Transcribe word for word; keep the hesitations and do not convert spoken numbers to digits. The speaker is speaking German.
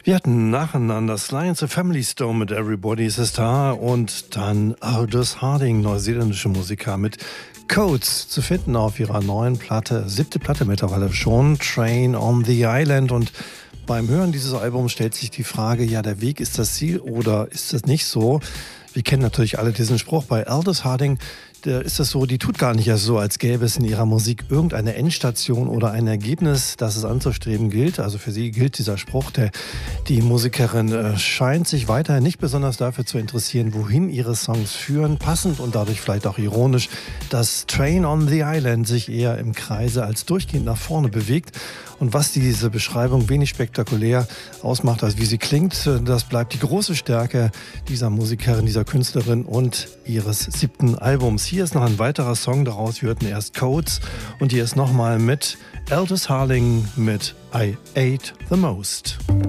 Wir hatten nacheinander Sly and the Family Stone mit Everybody's a Star und dann Aldous Harding, neuseeländische Musiker, mit Codes, zu finden auf ihrer neuen Platte, siebte Platte mittlerweile schon, Train on the Island. Und beim Hören dieses Albums stellt sich die Frage, ja, der Weg ist das Ziel oder ist das nicht so? Wir kennen natürlich alle diesen Spruch bei Aldous Harding. Da ist es so, die tut gar nicht erst so, als gäbe es in ihrer Musik irgendeine Endstation oder ein Ergebnis, das es anzustreben gilt. Also für sie gilt dieser Spruch. Der, die Musikerin äh, scheint sich weiterhin nicht besonders dafür zu interessieren, wohin ihre Songs führen. Passend und dadurch vielleicht auch ironisch, dass Train on the Island sich eher im Kreise als durchgehend nach vorne bewegt. Und was diese Beschreibung wenig spektakulär ausmacht, als wie sie klingt, das bleibt die große Stärke dieser Musikerin, dieser Künstlerin und ihres siebten Albums. Hier ist noch ein weiterer Song daraus. Wir hörten erst Codes und hier ist nochmal mit Aldous Harding mit I Ate the Most.